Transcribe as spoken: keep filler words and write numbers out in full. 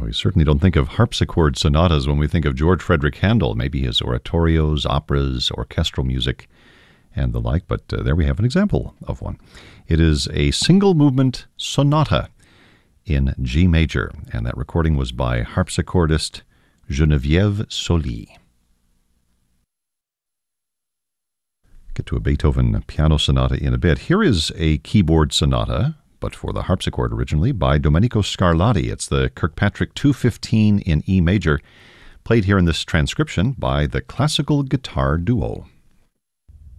we certainly don't think of harpsichord sonatas when we think of George Frederick Handel, maybe his oratorios, operas, orchestral music, and the like, but uh, there we have an example of one. It is a single-movement sonata in G major, and that recording was by harpsichordist Geneviève Soli. Get to a Beethoven piano sonata in a bit. Here is a keyboard sonata, but for the harpsichord originally, by Domenico Scarlatti. It's the Kirkpatrick two fifteen in E major, played here in this transcription by the Classical Guitar Duo.